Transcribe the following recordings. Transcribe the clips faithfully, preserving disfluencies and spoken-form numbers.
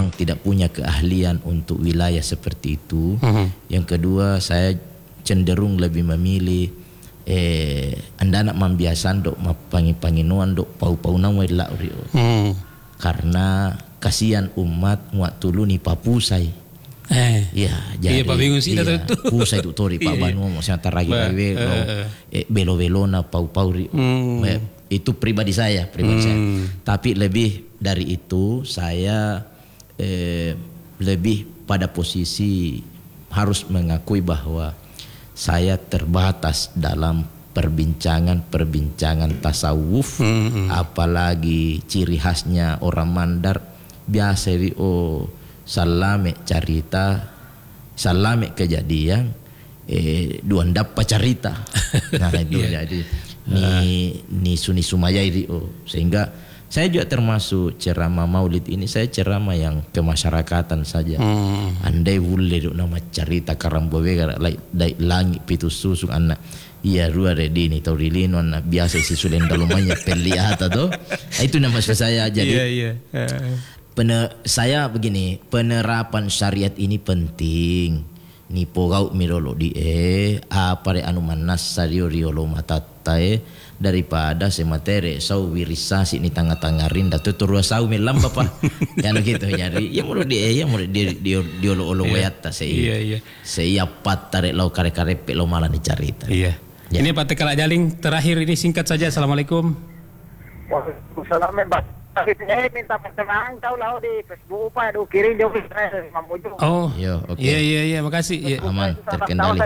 memang tidak punya keahlian untuk wilayah seperti itu. Uh-huh. Yang kedua, saya cenderung lebih memilih eh anda nak mambiasan dok mapangi-panginuan dok pau-paunan wela rio. Hmm. Karena kasihan umat muat tulu ni papusai. Eh. Ya, jadi iya, Pak bingung sih iya, itu. Pusai tu tori Pak Banu mau saya taragi bae belo-belona pau-pau rio. Hmm. Itu pribadi saya, pribadi hmm. saya. Tapi lebih dari itu saya eh, lebih pada posisi harus mengakui bahwa saya terbatas dalam perbincangan-perbincangan tasawuf, hmm. apalagi ciri khasnya orang Mandar biasa oh salame carita, salame kejadian, eh duan dapat carita. Nah itu yeah. jadi ni ni suni sumaya ini oh sehingga saya juga termasuk ceramah maulid ini saya ceramah yang kemasyarakatan saja. Hmm. Andai boleh nama cerita karambowe dai langit pitu susung anak iya rua redi ni taurilino anak biasa si sulen dalumanya peliata tuh itu nama saya jadi. Yeah, yeah. Uh. Pener, saya begini penerapan syariat ini penting. Ni pogau mirolo di e apa re anu manas sario riolo matatae daripada sematere sau wirisasi ni tanga-tangarin da tuturua sau melam papa kan gitu nyari ya mulu di e ya mulu di di di olo-olo wayata sei iya iya sei apa tarik lau kare-kare pe lo malah ni carita iya ya. Ini Pak Tekala Jaling terakhir ini singkat saja. Assalamualaikum. Waalaikumsalam Mbak. Eh minta pertemanan kau lah di Facebook apa do kirim jauh saya mamuju. Oh, iya oke. Iya iya iya makasih. Ya. Aman terkendali.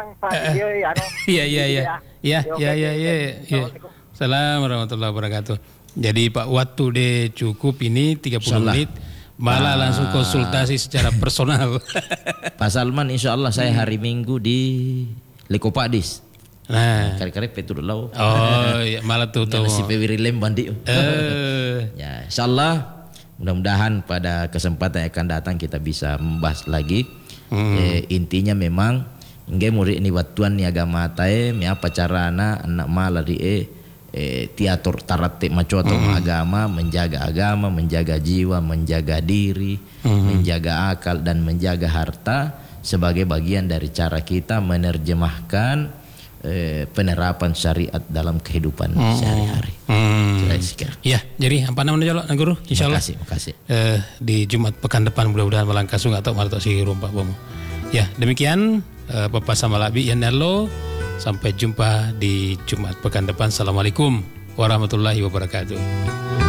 Iya iya iya. Iya iya iya iya. Assalamualaikum warahmatullahi wabarakatuh. Jadi Pak waktu deh cukup ini tiga puluh menit. Malah langsung konsultasi secara personal. Pak Salman insya Allah saya hari Minggu di Lekopadis. Nah, kare-kare petur lau. Oh, iya, malah tuh tuh. Si pewiri lembang di. Eh. Ya, insyaallah mudah-mudahan pada kesempatan yang akan datang kita bisa membahas lagi. Hmm. Eh, intinya memang nggak murid ini watuan ni agama tae, me apa cara anak anak malah di eh, eh teater tarate maco atau hmm. agama, menjaga agama, menjaga jiwa, menjaga diri, hmm. menjaga akal dan menjaga harta sebagai bagian dari cara kita menerjemahkan Eh, penerapan syariat dalam kehidupan hmm. sehari-hari. Hmm. Ya, jadi apa namanya jalo guru? Insyaallah. Terima kasih, eh, di Jumat pekan depan mudah-mudahan Malangkasung atau Marto Sihirum Pak Bomo. Ya, demikian eh, Bapak Samalabi Yandarlo. Sampai jumpa di Jumat pekan depan. Assalamualaikum warahmatullahi wabarakatuh.